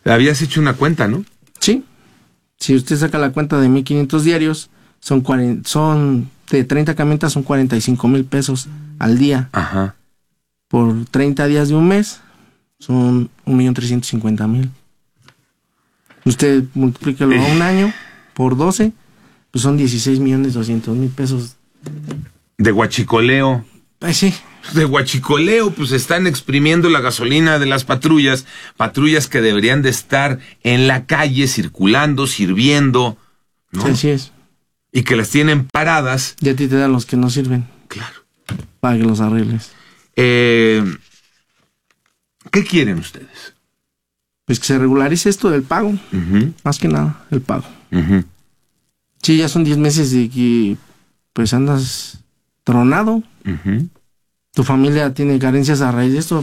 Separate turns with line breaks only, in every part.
Habías hecho una cuenta, ¿no?
Sí. Si usted saca la cuenta de 1,500 diarios, son de 30 camionetas, son 45,000 pesos al día.
Ajá.
Por 30 días de un mes, son 1,350,000. Usted multiplíquelo a un año por 12, pues son 16,200,000 pesos.
De huachicoleo.
Sí.
De huachicoleo, pues están exprimiendo la gasolina de las patrullas que deberían de estar en la calle, circulando, sirviendo, ¿no?
Sí, así es.
Y que las tienen paradas.
Y a ti te dan los que no sirven.
Claro.
Para que los arregles.
¿Qué quieren ustedes?
Pues que se regularice esto del pago. Más que nada, el pago. Sí, ya son 10 meses de que pues andas tronado. Tu familia tiene carencias a raíz de esto.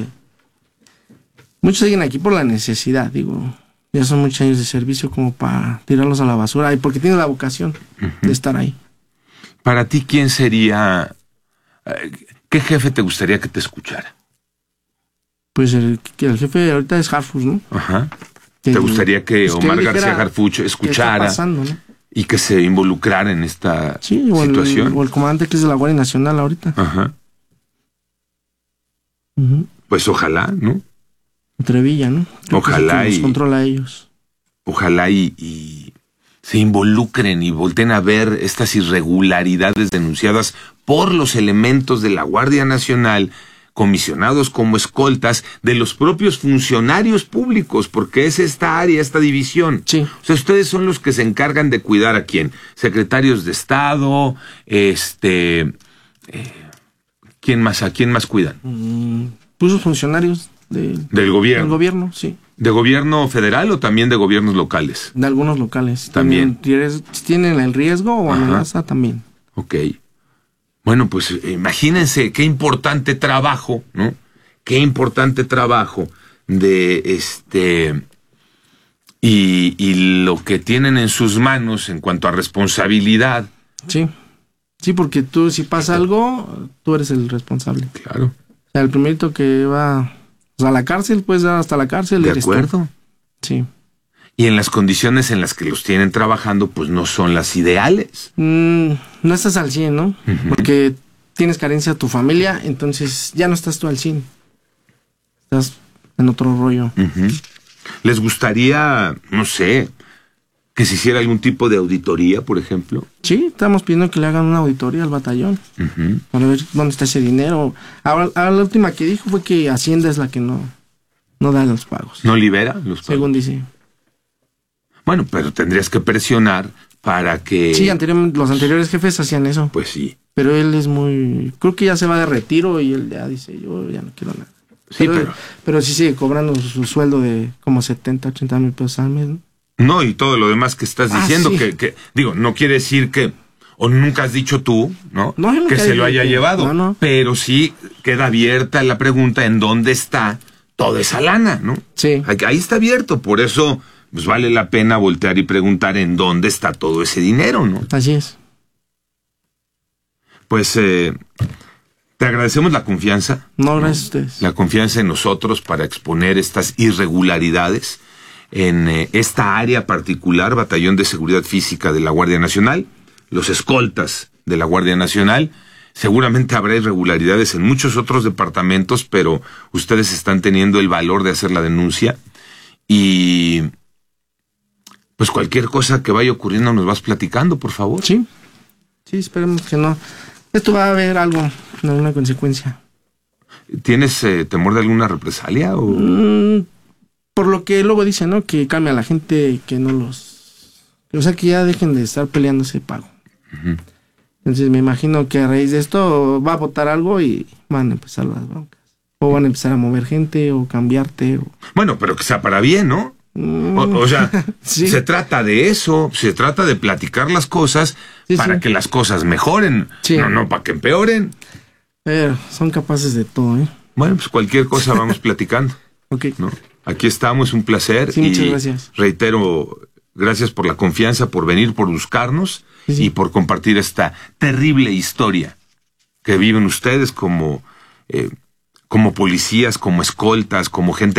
Muchos siguen aquí por la necesidad, digo. Ya son muchos años de servicio como para tirarlos a la basura. Y porque tienen la vocación de estar ahí.
Para ti, ¿quién sería... ¿Qué jefe te gustaría que te escuchara?
Pues el jefe ahorita es Harfuch, ¿no?
Ajá. ¿Te gustaría que
pues
Omar
que
García Harfuch escuchara
qué está pasando, ¿no?
Y que se involucrara en esta situación?
O el comandante que es de la Guardia Nacional ahorita.
Ajá. Pues ojalá, ¿no?
Trevilla, ¿no?
Ojalá
y... controla a ellos.
Ojalá y se involucren y volteen a ver estas irregularidades denunciadas por los elementos de la Guardia Nacional, comisionados como escoltas, de los propios funcionarios públicos, porque es esta área, esta división.
Sí.
O sea, ustedes son los que se encargan de cuidar ¿a quién? Secretarios de Estado, ¿quién más? ¿A quién más cuidan?
Pues los funcionarios
del gobierno.
Del gobierno, sí.
¿De gobierno federal o también de gobiernos locales?
De algunos locales.
También.
¿Tienen el riesgo o amenaza? También.
Ok. Bueno, pues imagínense qué importante trabajo, ¿no? Qué importante trabajo de y lo que tienen en sus manos en cuanto a responsabilidad.
Sí. Sí, porque tú, si pasa algo, tú eres el responsable.
Claro.
O sea, el primerito que va a la cárcel, puedes dar hasta la cárcel.
De acuerdo.
Sí.
Y en las condiciones en las que los tienen trabajando, pues no son las ideales.
No estás al 100, ¿no? Porque tienes carencia a tu familia, entonces ya no estás tú al 100. Estás en otro rollo.
¿Les gustaría, no sé, que se hiciera algún tipo de auditoría, por ejemplo?
Sí, estamos pidiendo que le hagan una auditoría al batallón. Para ver dónde está ese dinero. Ahora la última que dijo fue que Hacienda es la que no da los pagos.
¿No libera los pagos?
Según dice.
Bueno, pero tendrías que presionar para que...
Sí, los anteriores jefes hacían eso.
Pues sí.
Pero él es muy... Creo que ya se va de retiro y él ya dice, yo ya no quiero nada.
Sí,
pero sí sigue cobrando su sueldo de como 70, 80 mil pesos al mes, ¿no?
No, y todo lo demás que estás diciendo,
sí.
que digo, no quiere decir que... O nunca has dicho tú, ¿no?
Que
se lo haya llevado.
No.
Pero sí queda abierta la pregunta en dónde está toda esa lana, ¿no?
Sí.
Ahí está abierto, por eso... pues vale la pena voltear y preguntar en dónde está todo ese dinero, ¿no?
Así es.
Pues te agradecemos la confianza.
No, gracias a ustedes.
La confianza en nosotros para exponer estas irregularidades en esta área particular, Batallón de Seguridad Física de la Guardia Nacional, los escoltas de la Guardia Nacional. Seguramente habrá irregularidades en muchos otros departamentos, pero ustedes están teniendo el valor de hacer la denuncia y... pues cualquier cosa que vaya ocurriendo nos vas platicando, por favor.
Sí, esperemos que no. Esto va a haber algo, alguna consecuencia.
¿Tienes temor de alguna represalia o...?
Por lo que luego dicen, ¿no? Que cambia a la gente, que no los... O sea, que ya dejen de estar peleando ese pago. Entonces me imagino que a raíz de esto va a votar algo y van a empezar las broncas. O van a empezar a mover gente o cambiarte.
Bueno, pero que sea para bien, ¿no? O sea,
sí.
Se trata de eso, se trata de platicar las cosas para que las cosas mejoren, no para que empeoren.
Son capaces de todo, ¿eh?
Bueno, pues cualquier cosa vamos platicando.
Ok.
¿No? Aquí estamos, un placer.
Sí, muchas gracias.
Reitero, gracias por la confianza, por venir, por buscarnos y por compartir esta terrible historia que viven ustedes como policías, como escoltas, como gente